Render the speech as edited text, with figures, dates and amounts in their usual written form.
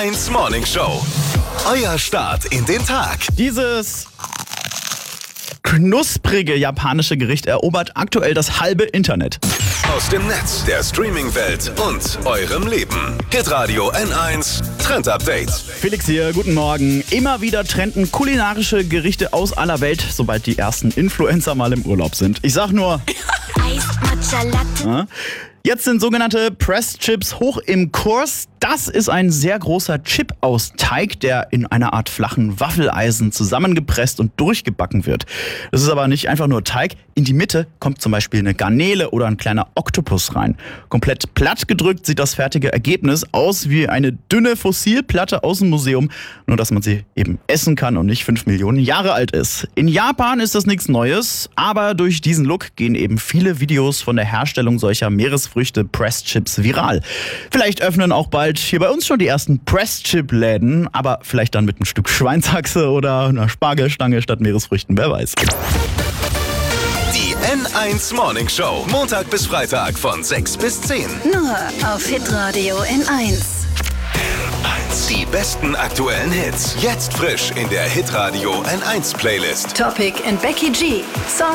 N1 Morning Show. Euer Start in den Tag. Dieses knusprige japanische Gericht erobert aktuell das halbe Internet. Aus dem Netz, der Streaming-Welt und eurem Leben. Hitradio N1 Trend Update. Felix hier, guten Morgen. Immer wieder trenden kulinarische Gerichte aus aller Welt, sobald die ersten Influencer mal im Urlaub sind. Ich sag nur... Eis, Matcha Latte. Jetzt sind sogenannte Pressed Chips hoch im Kurs. Das ist ein sehr großer Chip aus Teig, der in einer Art flachen Waffeleisen zusammengepresst und durchgebacken wird. Das ist aber nicht einfach nur Teig. In die Mitte kommt zum Beispiel eine Garnele oder ein kleiner Oktopus rein. Komplett platt gedrückt sieht das fertige Ergebnis aus wie eine dünne Fossilplatte aus dem Museum, nur dass man sie eben essen kann und nicht 5 Millionen Jahre alt ist. In Japan ist das nichts Neues, aber durch diesen Look gehen eben viele Videos von der Herstellung solcher Meeresfrüchte Pressed Chips viral. Vielleicht öffnen auch bald hier bei uns schon die ersten Pressed Chip-Läden, aber vielleicht dann mit einem Stück Schweinshaxe oder einer Spargelstange statt Meeresfrüchten, wer weiß. Die N1 Morning Show. Montag bis Freitag von 6 bis 10. Nur auf Hitradio N1. Die besten aktuellen Hits. Jetzt frisch in der Hitradio N1 Playlist. Topic and Becky G. Song